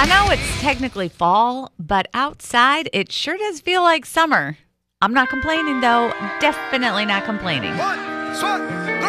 I know it's technically fall, but outside it sure does feel like summer. I'm not complaining though. Definitely not complaining. One, two,